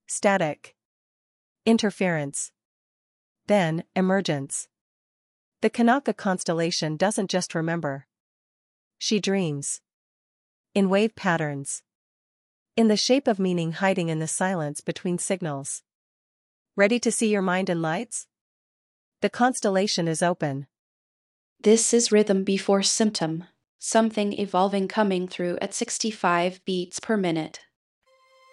Static. Interference. Then, emergence. The Kanaka constellation doesn't just remember. She dreams. In wave patterns. In the shape of meaning hiding in the silence between signals. Ready to see your mind in lights? The constellation is open. This is rhythm before symptom, something evolving coming through at 65 beats per minute.